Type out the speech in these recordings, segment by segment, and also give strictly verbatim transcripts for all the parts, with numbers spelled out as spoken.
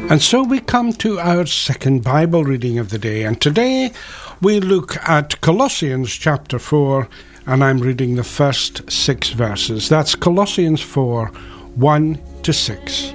And so we come to our second Bible reading of the day, and today we look at Colossians chapter four, and I'm reading the first six verses. That's Colossians four, one to six.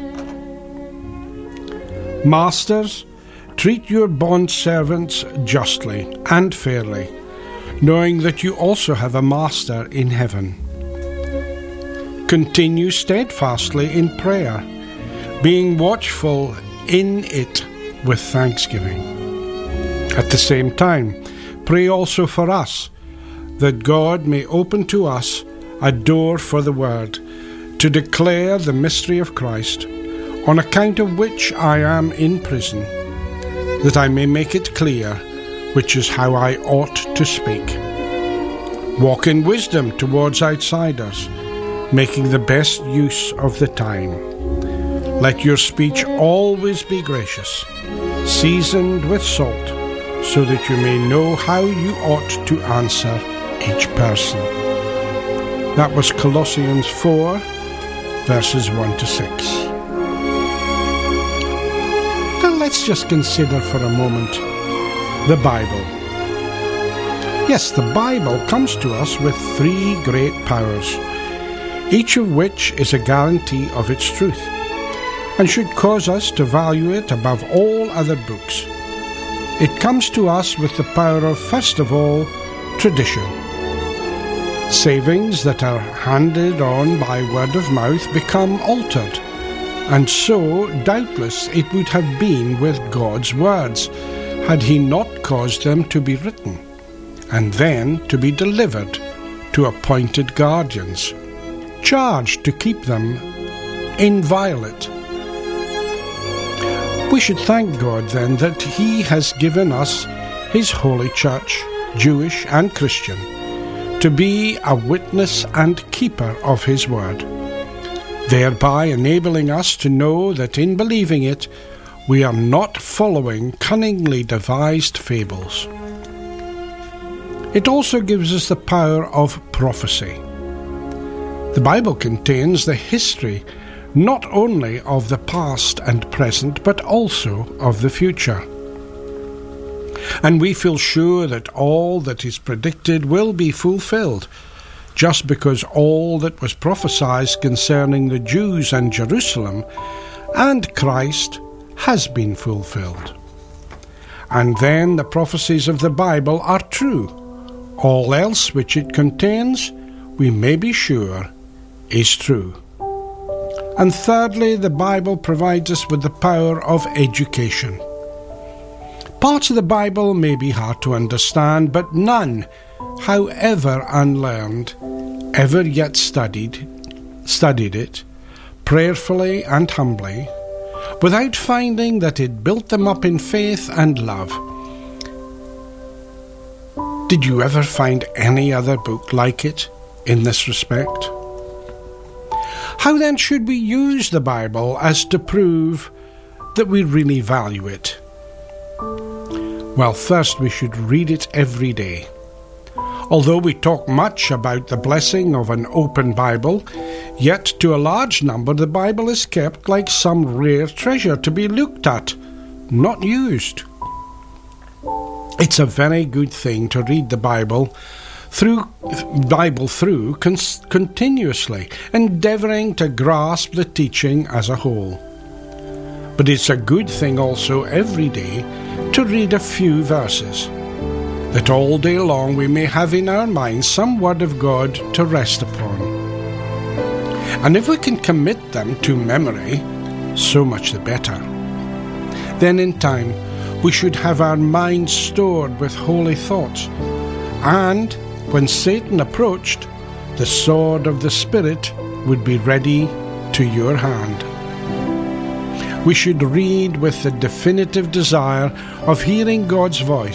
Masters, treat your bondservants justly and fairly, knowing that you also have a master in heaven. Continue steadfastly in prayer, being watchful in it with thanksgiving. At the same time, pray also for us, that God may open to us a door for the word, to declare the mystery of Christ, on account of which I am in prison, that I may make it clear which is how I ought to speak. Walk in wisdom towards outsiders, making the best use of the time. Let your speech always be gracious, seasoned with salt, so that you may know how you ought to answer each person. That was Colossians four, verses one to six. Now let's just consider for a moment the Bible. Yes, the Bible comes to us with three great powers, each of which is a guarantee of its truth, and should cause us to value it above all other books. It comes to us with the power of, first of all, tradition. Savings that are handed on by word of mouth become altered, and so, doubtless, it would have been with God's words, had He not caused them to be written, and then to be delivered to appointed guardians, charged to keep them inviolate. We should thank God, then, that He has given us His holy church, Jewish and Christian, to be a witness and keeper of His word, thereby enabling us to know that in believing it, we are not following cunningly devised fables. It also gives us the power of prophecy. The Bible contains the history not only of the past and present, but also of the future. And we feel sure that all that is predicted will be fulfilled, just because all that was prophesied concerning the Jews and Jerusalem and Christ has been fulfilled. And then the prophecies of the Bible are true. All else which it contains, we may be sure, is true. And thirdly, the Bible provides us with the power of education. Parts of the Bible may be hard to understand, but none, however unlearned, ever yet studied, studied it, prayerfully and humbly, without finding that it built them up in faith and love. Did you ever find any other book like it in this respect? How then should we use the Bible as to prove that we really value it? Well, first we should read it every day. Although we talk much about the blessing of an open Bible, yet to a large number the Bible is kept like some rare treasure to be looked at, not used. It's a very good thing to read the Bible through Bible through con- continuously, endeavouring to grasp the teaching as a whole. But it's a good thing also every day to read a few verses, that all day long we may have in our minds some word of God to rest upon. And if we can commit them to memory, so much the better. Then in time we should have our minds stored with holy thoughts, and when Satan approached, the sword of the Spirit would be ready to your hand. We should read with the definitive desire of hearing God's voice,